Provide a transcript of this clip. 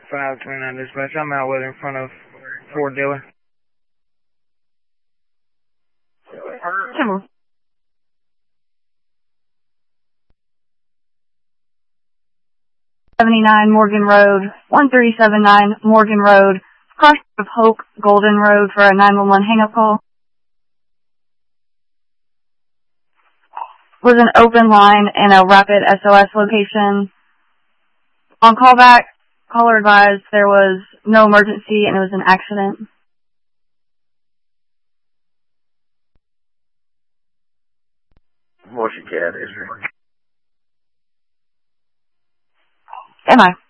529 dispatch. I'm out with in front of Ford dealer. Timber. 79 Morgan Road, 1379 Morgan Road, cross of Hope Golden Road for a 911 hang-up call. Was an open line in a rapid SOS location. On callback, caller advised there was no emergency and it was an accident. What's your cat history? Am I?